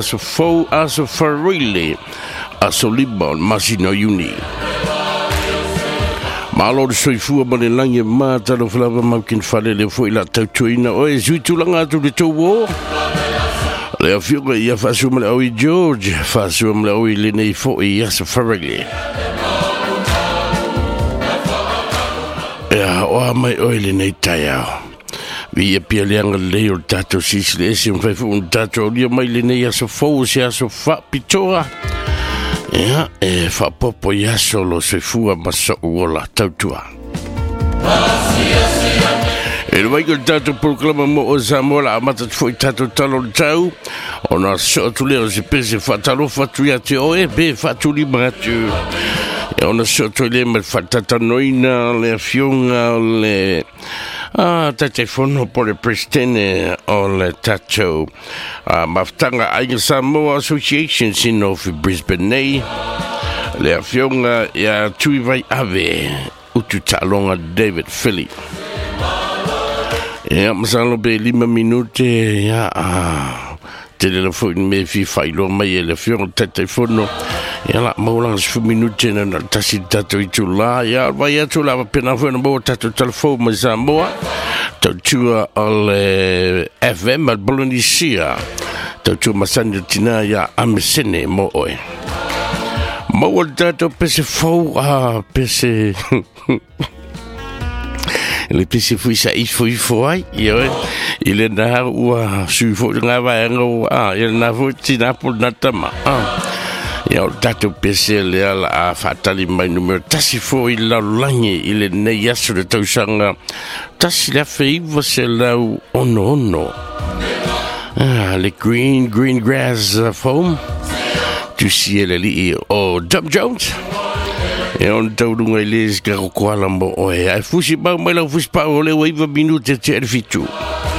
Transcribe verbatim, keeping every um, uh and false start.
aso fou aso farile aso limon masino uni malo de soifua ma le langi ma talo flava ma kin fale le foi la tautuina o e zuitulanga tu de towo le afio ia fasu ma o George fasu ma o le nei foi aso farile ya o mai o le nei taya via pialeanga leo tato sisle ese un fai un tato lia mai le nei aso fou se aso fa pitoa ya e fa popo ya solo se fua maso uola tautua e vai col tato proclama mo o Samoa amata foi tato talo tau ona so tu leo se pese fa talo fa tu ya te o e be fa tu li matu e ona so tu le ma fa tata noina le fionga le Ah, telefono por le prestene o le tacho ah, maftanga ai Samoa Association sin of Brisbane le afionga ya tui vai ave utu talonga David Philly ya masalo be lima minute ya ah telefono me fi failo mai le fion telefono ya la molang su minute na tasi tato itula ya vai atula pena foi no bo tato telefono ma Samoa tatua al F M al Bolonisia tatua masani tina ya amesene mo oi mo tato pese fou a pese le pese fui sa i fui foi yo il est là ou su fo ngava ngo ah il na fo tina por natama ah ya tato pese le ala fatali mai numero tasi fo il la langi il ne yasu de tausanga tasi la fei você lá ono ono ah le green green grass uh, foam tu ciel ali o Dum Jones e on tau dunga iles ka ko ala mo o e ai fusi ba mai la fusi pa o le waiva minute te fitu